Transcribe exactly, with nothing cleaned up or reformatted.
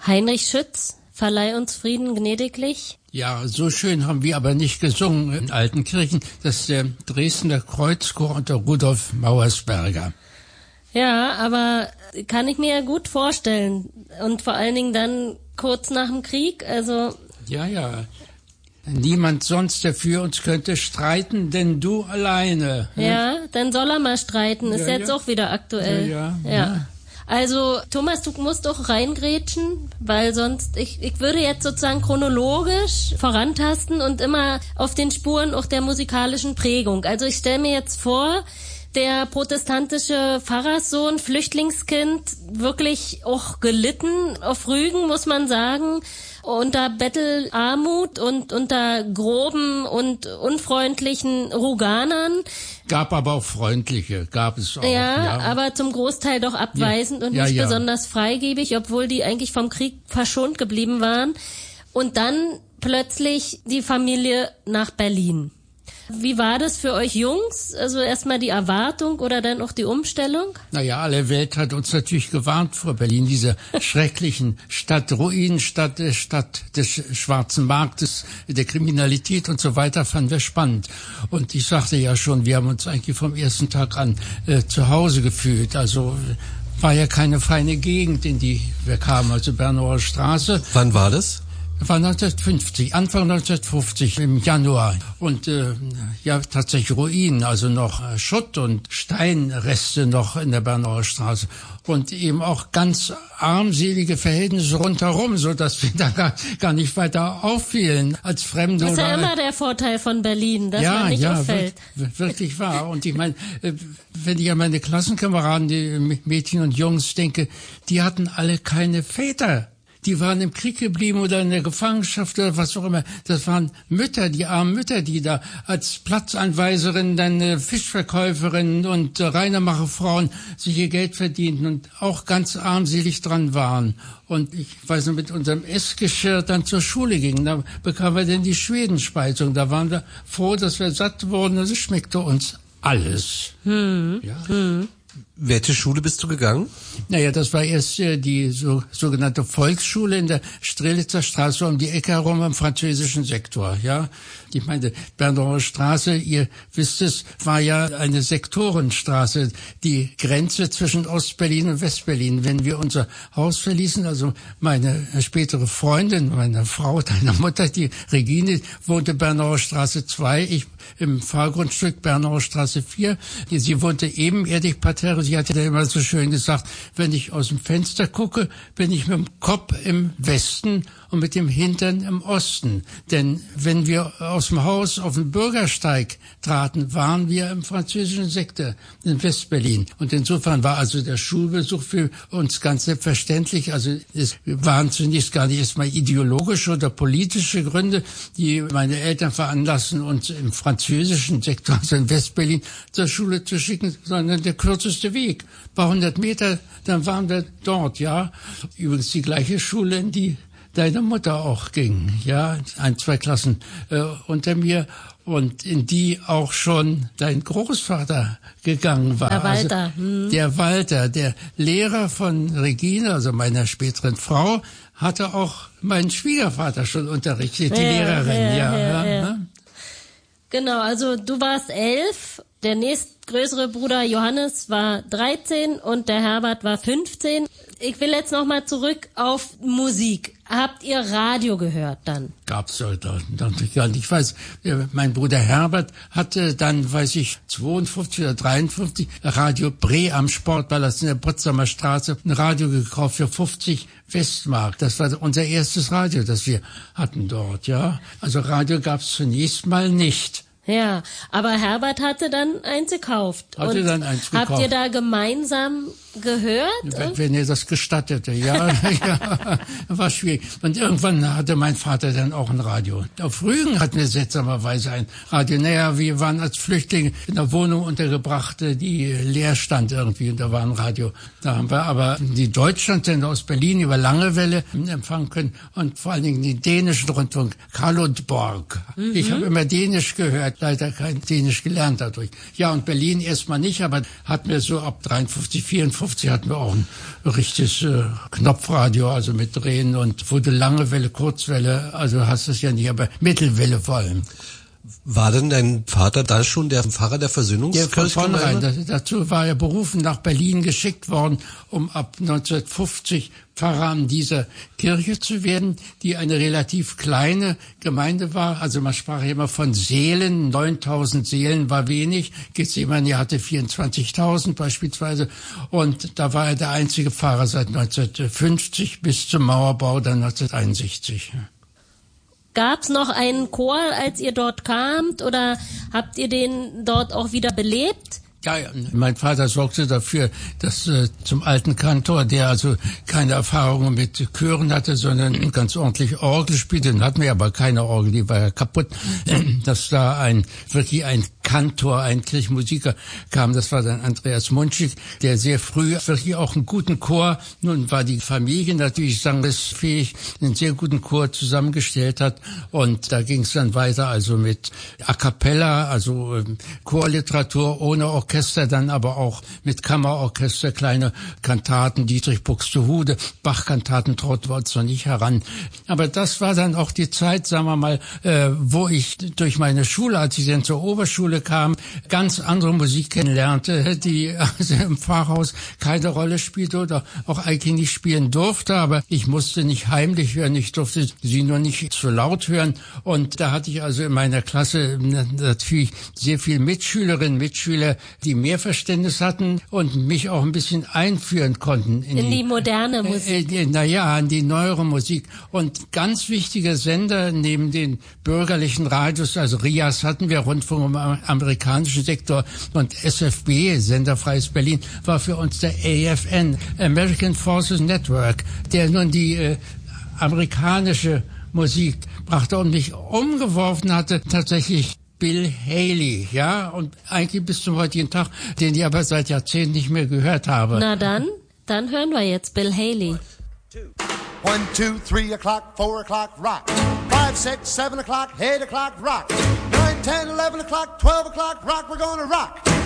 Heinrich Schütz, verleih uns Frieden gnädiglich. Ja, so schön haben wir aber nicht gesungen in Altenkirchen. Das ist der Dresdner Kreuzchor unter Rudolf Mauersberger. Ja, aber kann ich mir ja gut vorstellen. Und vor allen Dingen dann kurz nach dem Krieg, also... Ja, ja. Niemand sonst, der für uns könnte streiten, denn du alleine. Ja, dann soll er mal streiten. Ist ja, jetzt ja. auch wieder aktuell. Ja, ja, ja. ja. Also, Thomas, du musst doch reingrätschen, weil sonst, ich, ich würde jetzt sozusagen chronologisch vorantasten und immer auf den Spuren auch der musikalischen Prägung. Also ich stelle mir jetzt vor, der protestantische Pfarrerssohn, Flüchtlingskind, wirklich auch gelitten auf Rügen, muss man sagen, unter Bettelarmut und unter groben und unfreundlichen Ruganern. Gab aber auch freundliche, gab es auch. Ja, ja. aber zum Großteil doch abweisend ja. und ja, nicht ja. besonders freigebig, obwohl die eigentlich vom Krieg verschont geblieben waren. Und dann plötzlich die Familie nach Berlin. Wie war das für euch Jungs? Also erstmal die Erwartung oder dann auch die Umstellung? Naja, alle Welt hat uns natürlich gewarnt vor Berlin, dieser schrecklichen Stadt, Ruinenstadt, Stadt des schwarzen Marktes, der Kriminalität und so weiter, fanden wir spannend. Und ich sagte ja schon, wir haben uns eigentlich vom ersten Tag an äh, zu Hause gefühlt. Also war ja keine feine Gegend, in die wir kamen, also Bernauer Straße. Wann war das? War neunzehnhundertfünfzig, Anfang neunzehnhundertfünfzig im Januar. Und äh, ja, tatsächlich Ruinen, also noch äh, Schutt und Steinreste noch in der Bernauer Straße. Und eben auch ganz armselige Verhältnisse rundherum, so dass wir da gar, gar nicht weiter auffielen als Fremde. Das ist ja oder, immer der Vorteil von Berlin, dass ja, man nicht ja, auffällt. Wirklich, wirklich wahr. Und ich meine, wenn ich an meine Klassenkameraden, die Mädchen und Jungs denke, die hatten alle keine Väter. Die waren im Krieg geblieben oder in der Gefangenschaft oder was auch immer. Das waren Mütter, die armen Mütter, die da als Platzanweiserinnen, dann äh, Fischverkäuferinnen und äh, Reinermacherfrauen sich ihr Geld verdienten und auch ganz armselig dran waren. Und ich weiß noch, mit unserem Essgeschirr dann zur Schule gingen. Da bekamen wir dann die Schwedenspeisung. Da waren wir froh, dass wir satt wurden. Das schmeckte uns alles. Hm. Ja. Hm. Welche Schule bist du gegangen? Naja, das war erst äh, die so, sogenannte Volksschule in der Strelitzer Straße um die Ecke herum im französischen Sektor, ja. Ich meine, Bernauer Straße, ihr wisst es, war ja eine Sektorenstraße, die Grenze zwischen Ostberlin und Westberlin. Wenn wir unser Haus verließen, also meine spätere Freundin, meine Frau, deine Mutter, die Regine, wohnte Bernauer Straße zwei, ich im Fahrgrundstück Bernauer Straße vier. Sie wohnte ebenerdig parterre. Sie hatte da immer so schön gesagt, wenn ich aus dem Fenster gucke, bin ich mit dem Kopf im Westen und mit dem Hintern im Osten. Denn wenn wir aus dem Haus auf den Bürgersteig traten, waren wir im französischen Sektor in Westberlin. Und insofern war also der Schulbesuch für uns ganz selbstverständlich. Also es waren zunächst gar nicht erstmal ideologische oder politische Gründe, die meine Eltern veranlassten, uns im französischen Sektor, also in Westberlin, zur Schule zu schicken, sondern der kürzeste Weg. Ein paar hundert Meter, dann waren wir dort, ja. Übrigens die gleiche Schule, in die deine Mutter auch ging, ja, ein, zwei Klassen äh, unter mir und in die auch schon dein Großvater gegangen war. Der Walter. Also, hm. Der Walter, der Lehrer von Regine, also meiner späteren Frau, hatte auch meinen Schwiegervater schon unterrichtet, die ja, Lehrerin, ja. ja. ja, ja, ja. ja. Genau, also du warst elf, der nächstgrößere Bruder Johannes war dreizehn und der Herbert war fünfzehn. Ich will jetzt nochmal zurück auf Musik. Habt ihr Radio gehört dann? Gab's ja natürlich gar nicht. Ich weiß, mein Bruder Herbert hatte dann, weiß ich, zweiundfünfzig oder dreiundfünfzig Radio Bre am Sportpalast in der Potsdamer Straße ein Radio gekauft für fünfzig Westmark. Das war unser erstes Radio, das wir hatten dort, ja. Also Radio gab's zunächst mal nicht. Ja, aber Herbert hatte dann eins gekauft. Hatte und dann eins gekauft. Habt ihr da gemeinsam gehört? Wenn, wenn er das gestattete, ja, ja, war schwierig. Und irgendwann hatte mein Vater dann auch ein Radio. Auf Rügen hatten wir seltsamerweise ein Radio. Naja, wir waren als Flüchtlinge in einer Wohnung untergebracht, die leer stand irgendwie, und da war ein Radio. Da haben wir aber die Deutschlandsender aus Berlin über Langewelle empfangen können und vor allen Dingen den dänischen Rundfunk, Karlotborg. Mhm. Ich habe immer Dänisch gehört. Zeit leider kein Dänisch gelernt dadurch. Ja, und Berlin erstmal nicht, aber hatten wir so ab dreiundfünfzig, vierundfünfzig hatten wir auch ein richtiges äh, Knopfradio, also mit Drehen und wurde lange Welle, Kurzwelle, also hast du es ja nicht, aber Mittelwelle vor allem. War denn dein Vater da schon der Pfarrer der Ja, von vornherein. Versöhnungskirche? Dazu war er berufen, nach Berlin geschickt worden, um ab neunzehnhundertfünfzig Pfarrer an dieser Kirche zu werden, die eine relativ kleine Gemeinde war. Also man sprach immer von Seelen, neuntausend Seelen war wenig. Gethsemane hatte vierundzwanzigtausend beispielsweise. Und da war er der einzige Pfarrer seit neunzehnhundertfünfzig bis zum Mauerbau, dann neunzehnhunderteinundsechzig. Gab's noch einen Chor, als ihr dort kamt, oder habt ihr den dort auch wieder belebt? Ja, ja, mein Vater sorgte dafür, dass äh, zum alten Kantor, der also keine Erfahrungen mit Chören hatte, sondern ganz ordentlich Orgel spielte, dann hatten wir aber keine Orgel, die war ja kaputt, dass da ein wirklich ein Kantor, ein Kirchenmusiker kam, das war dann Andreas Munschig, der sehr früh wirklich auch einen guten Chor, nun war die Familie natürlich sangesfähig, einen sehr guten Chor zusammengestellt hat, und da ging es dann weiter, also mit A Cappella, also äh, Chorliteratur ohne Orchester, Orchester, dann aber auch mit Kammerorchester, kleine Kantaten, Dietrich Buxtehude, Bach-Kantaten traut wir uns noch nicht heran. Aber das war dann auch die Zeit, sagen wir mal, äh, wo ich durch meine Schule, als ich dann zur Oberschule kam, ganz andere Musik kennenlernte, die also im Pfarrhaus keine Rolle spielte oder auch eigentlich nicht spielen durfte, aber ich musste nicht heimlich hören, ich durfte sie nur nicht zu laut hören, und da hatte ich also in meiner Klasse natürlich sehr viel Mitschülerinnen, Mitschüler, die mehr Verständnis hatten und mich auch ein bisschen einführen konnten in, in die, die moderne Musik. Äh, äh, naja, in die neuere Musik. Und ganz wichtige Sender neben den bürgerlichen Radios, also R I A S hatten wir, Rundfunk im amerikanischen Sektor, und S F B, Senderfreies Berlin, war für uns der A F N, American Forces Network, der nun die äh, amerikanische Musik brachte und mich umgeworfen hatte, tatsächlich Bill Haley, ja, und eigentlich bis zum heutigen Tag, den ich aber seit Jahrzehnten nicht mehr gehört habe. Na dann, dann hören wir jetzt Bill Haley. One, two, three o'clock, four o'clock, rock. Five, six, seven o'clock, eight o'clock, rock. Nine, ten, eleven o'clock, twelve o'clock, rock. We're gonna rock.